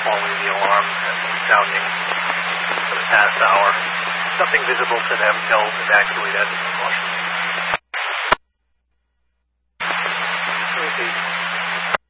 following the alarm and sounding for the past hour. Nothing visible to them, no evacuate as a precaution.